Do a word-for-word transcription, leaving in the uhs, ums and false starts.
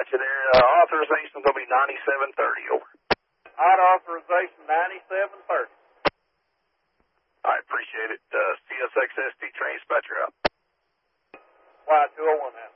got you there. Uh, authorization's going to be ninety-seven thirty, over. Hot authorization ninety-seven thirty. I appreciate it. Uh, C S X S T train dispatcher out. Y two oh one now.